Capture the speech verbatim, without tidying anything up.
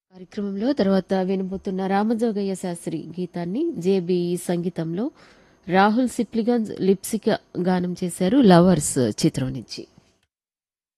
కార్యక్రమంలో తర్వాత వినబోతున్న రామజోగయ్య శాస్త్రి గీతాన్ని జేబీఈ సంగీతంలో రాహుల్ సిప్లిగంజ్ లిప్సిక గానం చేశారు లవర్స్ చిత్రం నుంచి.